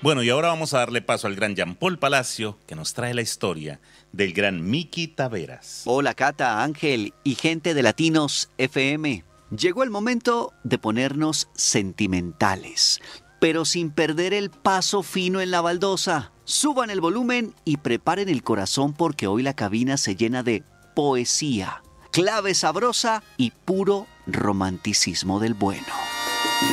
Bueno, y ahora vamos a darle paso al gran Jean Paul Palacio, que nos trae la historia del gran Miki Taveras. Hola Cata, Ángel y gente de Latinos FM. Llegó el momento de ponernos sentimentales, pero sin perder el paso fino en la baldosa. Suban el volumen y preparen el corazón porque hoy la cabina se llena de poesía, clave sabrosa y puro romanticismo del bueno.